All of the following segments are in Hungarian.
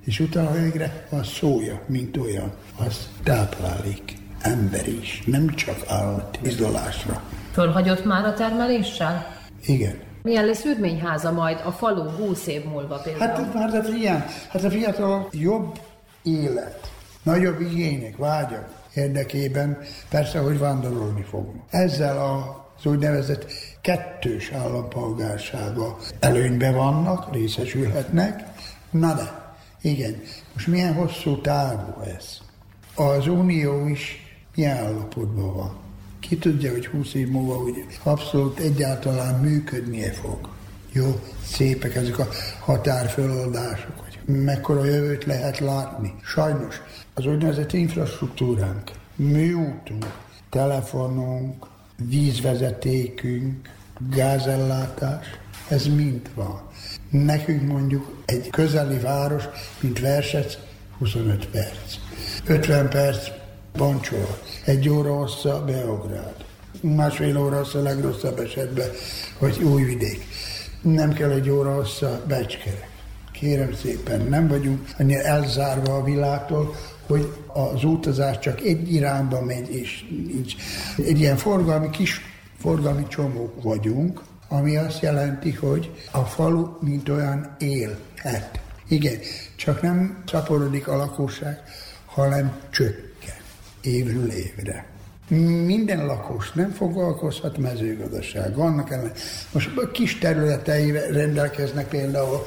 és utána végre a szója, mint olyan, az táplálék, ember is, nem csak állat izolásra. Fölhagyott már a termeléssel? Igen. Milyen lesz Ürményháza majd a falu 20 év múlva például? Hát a fiatal jobb élet, nagyobb igények, vágyak érdekében persze, hogy vándorolni fognak. Ezzel az úgynevezett kettős állampolgársága előnyben vannak, részesülhetnek. Na de, igen, most milyen hosszú távú ez? Az Unió is milyen állapotban van? Ki tudja, hogy 20 év múlva úgy abszolút egyáltalán működnie fog. Jó, szépek ezek a határföloldások, hogy mekkora jövőt lehet látni. Sajnos az úgynevezett infrastruktúránk, műútunk, telefonunk, vízvezetékünk, gázellátás, ez mind van. Nekünk mondjuk egy közeli város, mint Versec, 25 perc. 50 perc Bancsol, 1 óra hossza Beográd, másfél óra hossza legrosszabb esetben, vagy Újvidék. Nem kell 1 óra hossza Becskerek. Kérem szépen, nem vagyunk annyira elzárva a világtól, hogy az utazás csak egy irányba megy, és nincs. Egy ilyen kis forgalmi csomók vagyunk, ami azt jelenti, hogy a falu mint olyan élhet. Igen, csak nem szaporodik a lakosság, hanem csökken évről évre. Minden lakos nem foglalkozhat mezőgazdasággal. Annak ellen most kis területei rendelkeznek például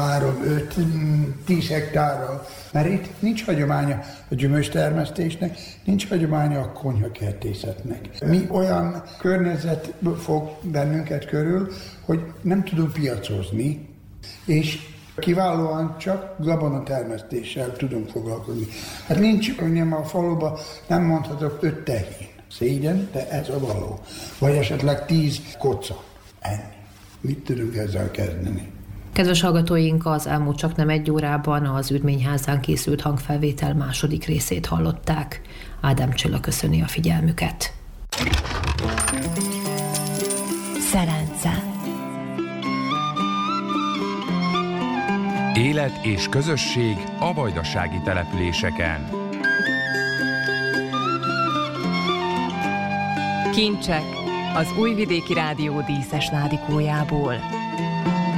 3-5-10 hektárral, mert itt nincs hagyománya a gyümölcstermesztésnek, nincs hagyománya a konyhakertészetnek. Mi olyan környezet fog bennünket körül, hogy nem tudunk piacozni, és kiválóan csak gabonatermesztéssel tudunk foglalkozni. Hát nincs önnyem a faluban, nem mondhatok 5 tehén. Szégyen, de ez a való. Vagy esetleg 10 koca. Ennyi. Mit tudunk ezzel kezdeni? Kedves hallgatóink, az elmúlt csak nem 1 órában az Ürményházán készült hangfelvétel második részét hallották. Ádám Csilla köszöni a figyelmüket. Szerence. Élet és közösség a vajdasági településeken. Kincsek az Újvidéki Rádió díszes ládikójából.